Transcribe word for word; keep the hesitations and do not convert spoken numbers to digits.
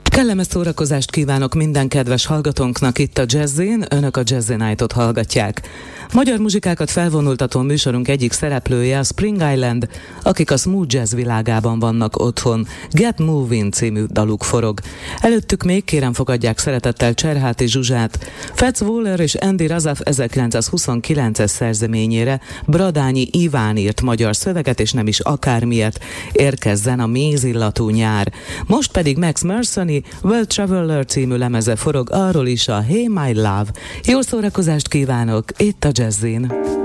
Kellemes szórakozást kívánok minden kedves hallgatónknak itt a Jazzin, önök a Jazzy Night-ot hallgatják. Magyar muzsikákat felvonultató műsorunk egyik szereplője a Spring Island, akik a smooth jazz világában vannak otthon. Get Moving című daluk forog. Előttük még kérem fogadják szeretettel Cserháti Zsuzsát. Fats Waller és Andy Razaf ezerkilencszázhuszonkilences szerzeményére Bradányi Iván írt magyar szöveget, és nem is akármilyet. Érkezzen a mézillatú nyár. Most pedig Max Mercenary World Traveler című lemeze forog, arról is a Hey My Love. Jó szórakozást kívánok itt a Jazzin!